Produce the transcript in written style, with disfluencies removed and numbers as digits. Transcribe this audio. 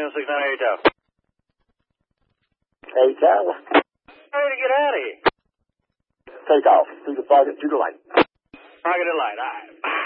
698 Hey, Cal. Ready to get out of here. Take off. To the light. Target the light. All right.